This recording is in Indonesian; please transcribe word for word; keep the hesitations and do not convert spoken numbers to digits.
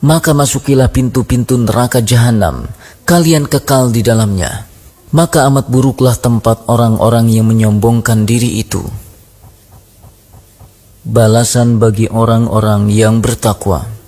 maka masukilah pintu-pintu neraka jahanam, kalian kekal di dalamnya. Maka amat buruklah tempat orang-orang yang menyombongkan diri itu. Balasan bagi orang-orang yang bertakwa.